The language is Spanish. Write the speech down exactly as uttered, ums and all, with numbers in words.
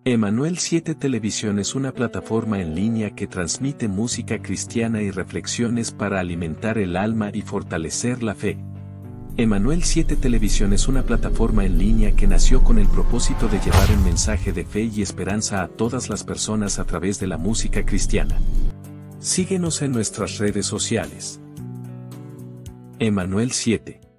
Emanuel siete Televisión es una plataforma en línea que transmite música cristiana y reflexiones para alimentar el alma y fortalecer la fe. Emanuel siete Televisión es una plataforma en línea que nació con el propósito de llevar un mensaje de fe y esperanza a todas las personas a través de la música cristiana. Síguenos en nuestras redes sociales. Emanuel siete.